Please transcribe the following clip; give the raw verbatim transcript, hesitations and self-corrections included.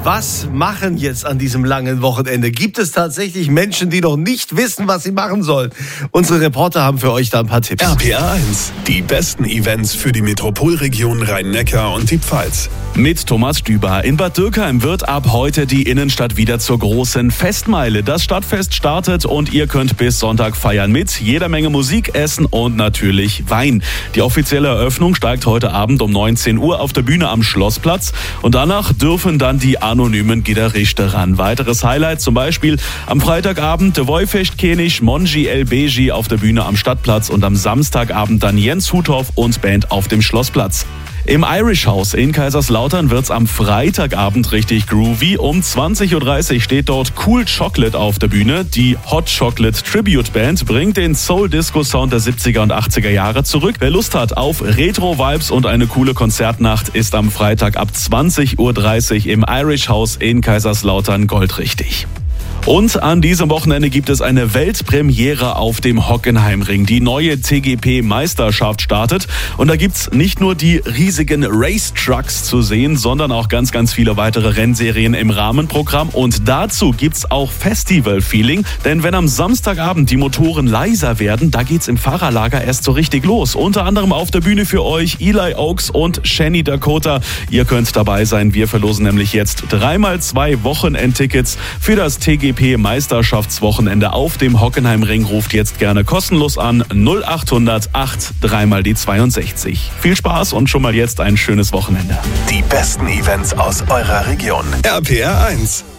Was machen jetzt an diesem langen Wochenende? Gibt es tatsächlich Menschen, die noch nicht wissen, was sie machen sollen? Unsere Reporter haben für euch da ein paar Tipps. R P R eins, die besten Events für die Metropolregion Rhein-Neckar und die Pfalz. Mit Thomas Stüber. In Bad Dürkheim wird ab heute die Innenstadt wieder zur großen Festmeile. Das Stadtfest startet und ihr könnt bis Sonntag feiern mit jeder Menge Musik, Essen und natürlich Wein. Die offizielle Eröffnung steigt heute Abend um neunzehn Uhr auf der Bühne am Schlossplatz und danach dürfen dann die anonymen Gitarristen ran. Weiteres Highlight zum Beispiel am Freitagabend der Woifecht-König Monji El Beji auf der Bühne am Stadtplatz und am Samstagabend dann Jens Huthoff und Band auf dem Schlossplatz. Im Irish House in Kaiserslautern wird's am Freitagabend richtig groovy. Um zwanzig Uhr dreißig steht dort Cool Chocolate auf der Bühne. Die Hot Chocolate Tribute Band bringt den Soul-Disco-Sound der siebziger und achtziger Jahre zurück. Wer Lust hat auf Retro-Vibes und eine coole Konzertnacht, ist am Freitag ab zwanzig Uhr dreißig im Irish House in Kaiserslautern goldrichtig. Und an diesem Wochenende gibt es eine Weltpremiere auf dem Hockenheimring. Die neue T G P-Meisterschaft startet und da gibt's nicht nur die riesigen Race-Trucks zu sehen, sondern auch ganz, ganz viele weitere Rennserien im Rahmenprogramm. Und dazu gibt's auch Festival-Feeling, denn wenn am Samstagabend die Motoren leiser werden, da geht's im Fahrerlager erst so richtig los. Unter anderem auf der Bühne für euch Eli Oaks und Shani Dakota. Ihr könnt dabei sein. Wir verlosen nämlich jetzt dreimal zwei Wochenendtickets für das T G P-Meisterschaftswochenende auf dem Hockenheimring. Ruft jetzt gerne kostenlos an null acht hundert acht dreimal die zweiundsechzig. Viel Spaß und schon mal jetzt ein schönes Wochenende. Die besten Events aus eurer Region. R P R eins.